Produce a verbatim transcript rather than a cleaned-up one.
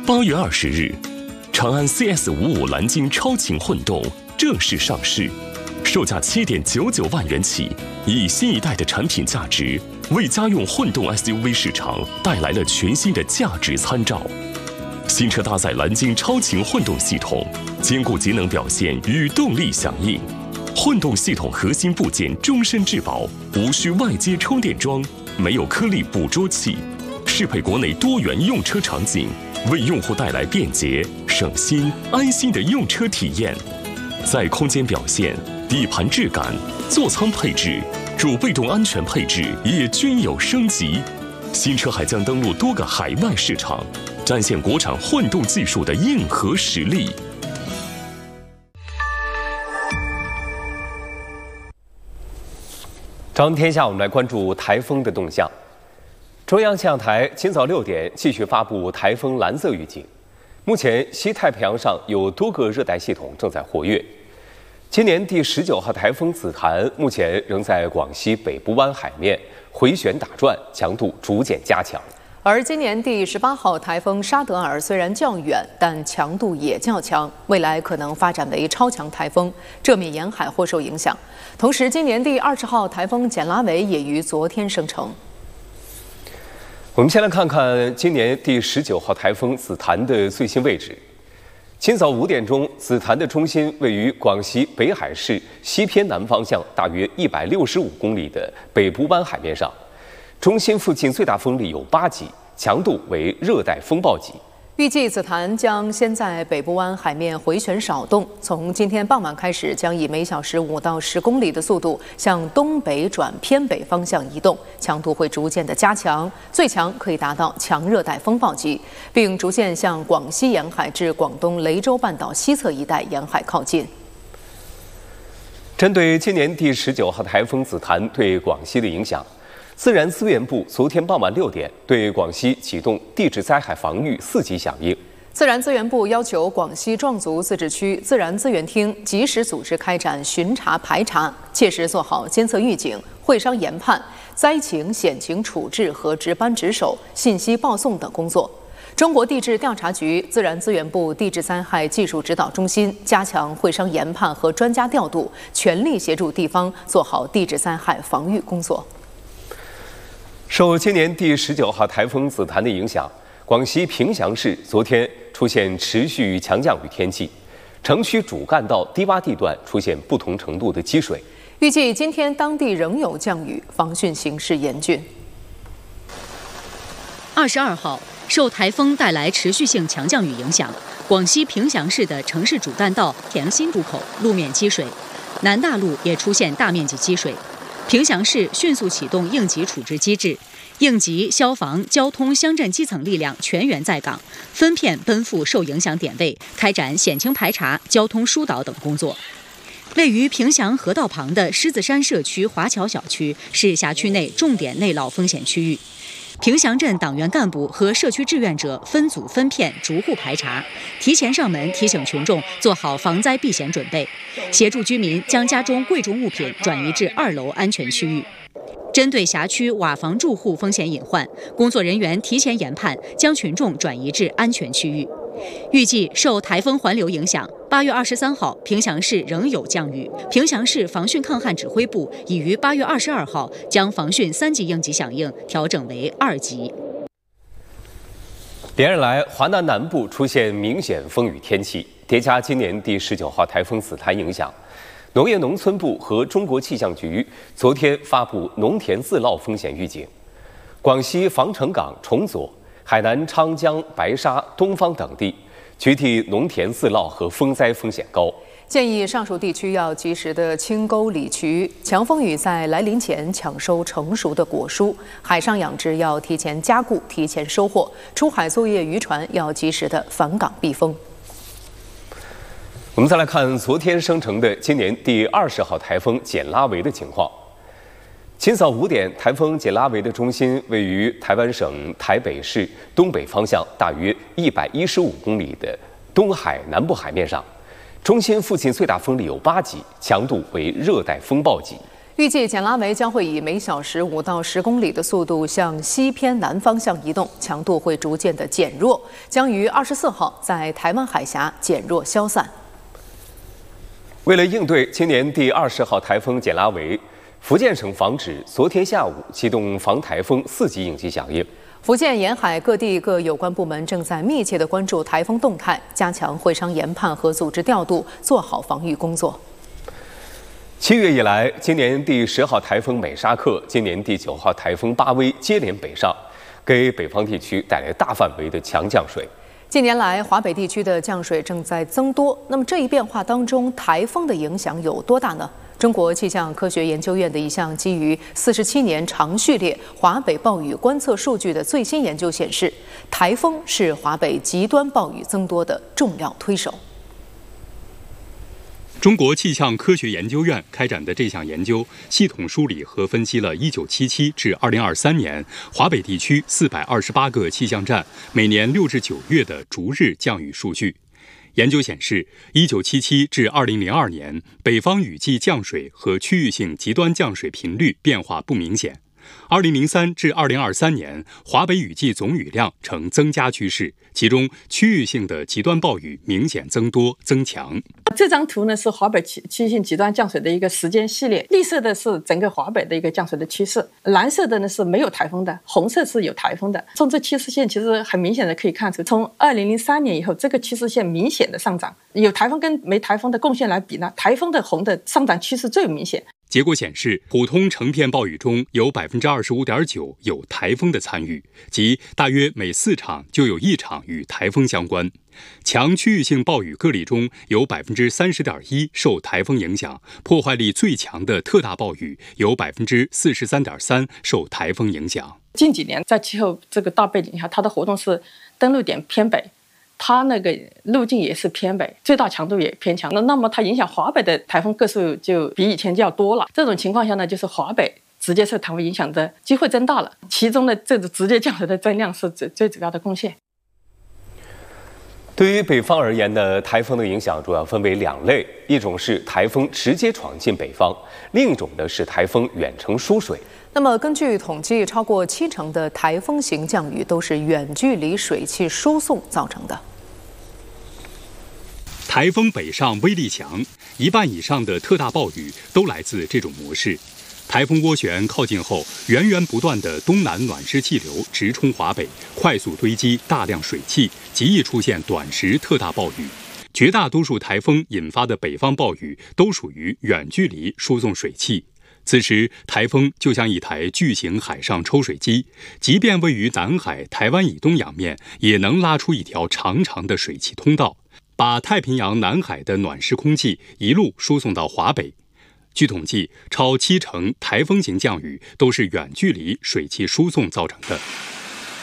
八月二十日，长安 C S 五五蓝鲸超轻混动正式上市，售价七点九九万元起，以新一代的产品价值，为家用混动 S U V 市场带来了全新的价值参照。新车搭载蓝鲸超轻混动系统，兼顾节能表现与动力响应。混动系统核心部件终身质保，无需外接充电桩，没有颗粒捕捉器，适配国内多元用车场景，为用户带来便捷、省心、安心的用车体验。在空间表现、底盘质感、座舱配置、主被动安全配置也均有升级。新车还将登陆多个海外市场，展现国产混动技术的硬核实力。 朝闻天下，我们来关注台风的动向。中央气象台今早六点继续发布台风蓝色预警。目前，西太平洋上有多个热带系统正在活跃。今年第十九号台风紫檀目前仍在广西北部湾海面回旋打转，强度逐渐加强。 而今年第十八号台风沙德尔虽然较远，但强度也较强，未来可能发展为超强台风，浙闽沿海或受影响。同时，今年第二十号台风简拉维也于昨天生成。 我们先来看看今年第十九号台风紫檀的最新位置。今早五点钟，紫檀的中心位于广西北海市西偏南方向大约一百六十五公里的北部湾海面上。中心附近最大风力有八级，强度为热带风暴级。 预计紫檀将先在北部湾海面回旋扰动，从今天傍晚开始，将以每小时五到十公里的速度向东北转偏北方向移动，强度会逐渐的加强，最强可以达到强热带风暴级，并逐渐向广西沿海至广东雷州半岛西侧一带沿海靠近。 针对今年第十九号台风紫檀对广西的影响，自然资源部昨天傍晚六点对广西启动地质灾害防御四级响应。 自然资源部要求广西壮族自治区自然资源厅及时组织开展巡查排查，切实做好监测预警、会商研判、灾情险情处置和值班值守、信息报送等工作。中国地质调查局、自然资源部地质灾害技术指导中心加强会商研判和专家调度，全力协助地方做好地质灾害防御工作。 受今年第十九号台风紫檀的影响，广西平祥市昨天出现持续强降雨天气，城区主干道低洼地段出现不同程度的积水。 预计今天当地仍有降雨，防汛形势严峻。 二十二号，受台风带来持续性强降雨影响，广西平祥市的城市主干道田心路口路面积水，南大路也出现大面积积水。平祥市迅速启动应急处置机制，应急、消防、交通、乡镇基层力量全员在岗，分片奔赴受影响点位，开展险情排查、交通疏导等工作。位于平祥河道旁的狮子山社区华侨小区是辖区内重点内涝风险区域。平祥镇党员干部和社区志愿者分组分片逐户排查，提前上门提醒群众做好防灾避险准备，协助居民将家中贵重物品转移至二楼安全区域。针对辖区瓦房住户风险隐患，工作人员提前研判，将群众转移至安全区域。预计受台风环流影响，八月二十三号平祥市仍有降雨。平祥市防汛抗旱指挥部已于八月二十二号将防汛三级应急响应调整为二级。 连日来，华南南部出现明显风雨天气，叠加今年第十九号台风紫檀影响，农业农村部和中国气象局昨天发布农田自涝风险预警。广西防城港、崇左、海南昌江、白沙、东方等地局地农田自涝和风灾风险高， 建议上述地区要及时的清沟理渠，强风雨在来临前抢收成熟的果蔬，海上养殖要提前加固、提前收获，出海作业渔船要及时的返港避风。 我们再来看昨天生成的今年第二十号台风简拉维的情况。今早五点，台风简拉维的中心位于台湾省台北市东北方向大约一百一十五公里的东海南部海面上，中心附近最大风力有八级，强度为热带风暴级。 预计简拉维将会以每小时五到十公里的速度向西偏南方向移动，强度会逐渐的减弱，将于二十四号在台湾海峡减弱消散。 为了应对今年第二十号台风简拉维，福建省防指昨天下午启动防台风四级应急响应。 福建沿海各地各有关部门正在密切地关注台风动态，加强会商研判和组织调度，做好防御工作。 七月以来，今年第十号台风美沙克、今年第九号台风巴威接连北上，给北方地区带来大范围的强降水。 近年来，华北地区的降水正在增多。那么这一变化当中，台风的影响有多大呢？中国气象科学研究院的一项基于四十七年长序列华北暴雨观测数据的最新研究显示，台风是华北极端暴雨增多的重要推手。 中国气象科学研究院开展的这项研究，系统梳理和分析了一九七七至二零二三年华北地区四百二十八个气象站每年六至九月的逐日降雨数据。研究显示，一九七七至二零零二年北方雨季降水和区域性极端降水频率变化不明显。二零零三至二零二三年，华北雨季总雨量呈增加趋势，其中区域性的极端暴雨明显增多增强。 这张图呢是华北区区域性极端降水的一个时间系列，绿色的是整个华北的一个降水的趋势，蓝色的呢是没有台风的，红色是有台风的。从这趋势线其实很明显的可以看出，从二零零三年以后，这个趋势线明显的上涨。有台风跟没台风的贡献来比呢，台风的红的上涨趋势最明显。 结果显示，普通成片暴雨中有百分之二十五点九有台风的参与，即大约每四场就有一场与台风相关。强区域性暴雨个例中有百分之三十点一受台风影响，破坏力最强的特大暴雨有百分之四十三点三受台风影响。 近几年在气候这个大背景下，它的活动是登陆点偏北。它那个路径也是偏北，最大强度也偏强，那那么它影响华北的台风个数就比以前就要多了。这种情况下呢，就是华北直接受台风影响的机会增大了，其中的这种直接降水的增量是最最主要的贡献。 对于北方而言呢，台风的影响主要分为两类，一种是台风直接闯进北方，另一种呢是台风远程输水。 那么根据统计，超过七成的台风型降雨都是远距离水汽输送造成的。 台风北上威力强，一半以上的特大暴雨都来自这种模式。台风涡旋靠近后，源源不断的东南暖湿气流直冲华北，快速堆积大量水汽，极易出现短时特大暴雨。绝大多数台风引发的北方暴雨都属于远距离输送水汽。此时，台风就像一台巨型海上抽水机，即便位于南海、台湾以东洋面，也能拉出一条长长的水汽通道，把太平洋南海的暖湿空气一路输送到华北。据统计，超七成台风型降雨都是远距离水汽输送造成的。